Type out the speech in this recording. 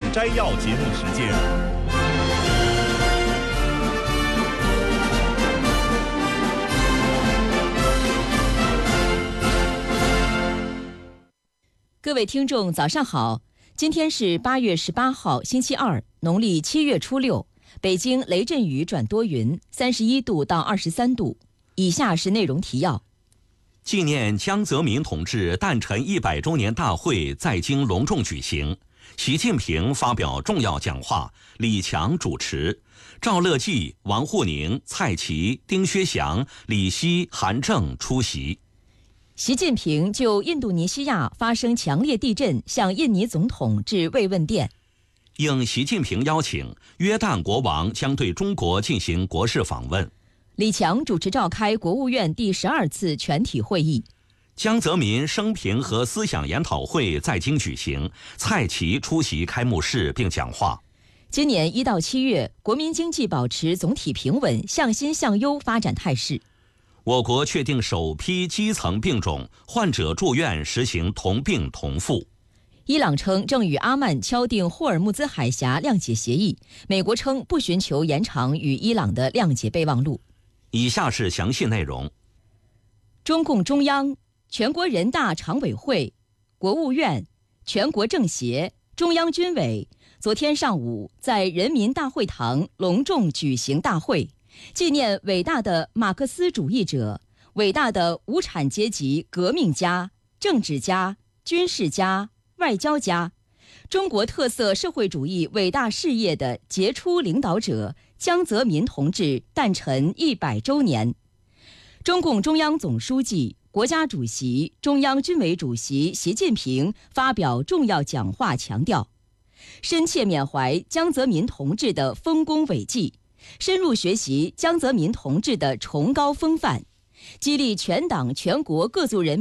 摘要节目时间。 各位听众，早上好！今天是8月18号，星期二，农历7月初6。北京雷阵雨转多云，31度到23度。以下是内容提要： 纪念江泽民同志诞辰100周年大会在京隆重举行，习近平发表重要讲话，李强主持，赵乐际、王沪宁、蔡奇、丁薛祥、李希、韩正出席。 习近平就印度尼西亚发生强烈地震向印尼总统致慰问电。 应习近平邀请，约旦国王将对中国进行国事访问。 李强主持召开国务院第12次全体会议。 江泽民生平和思想研讨会在京举行，蔡奇出席开幕式并讲话。 今年1到7月，国民经济保持总体平稳、向新向优发展态势。 我国确定首批基层病种患者住院实行同病同付。 伊朗称正与阿曼敲定霍尔木兹海峡谅解协议，美国称不寻求延长与伊朗的谅解备忘录。 以下是详细内容。 中共中央、全国人大常委会、国务院、全国政协、中央军委昨天上午在人民大会堂隆重举行大会，纪念伟大的马克思主义者、伟大的无产阶级革命家、政治家、军事家、外交家，中国特色社会主义伟大事业的杰出领导者江泽民同志诞辰100周年。中共中央总书记、国家主席、中央军委主席习近平发表重要讲话，强调深切缅怀江泽民同志的丰功伟绩，深入学习江泽民同志的崇高风范，激励全党全国各族人民